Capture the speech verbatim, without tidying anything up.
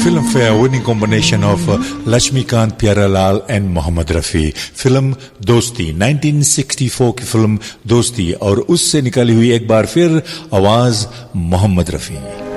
Film fair winning combination of Laxmikant Pyarelal and Mohammad Rafi. Film दोस्ती nineteen sixty four की film दोस्ती, और उससे निकाली हुई एक बार फिर आवाज मोहम्मद रफी।